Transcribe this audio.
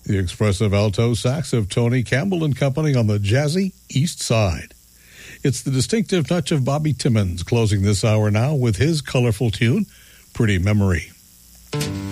the expressive alto sax of Tony Campbell and Company on the jazzy East Side. It's the distinctive touch of Bobby Timmons closing this hour now with his colorful tune, Pretty Memory.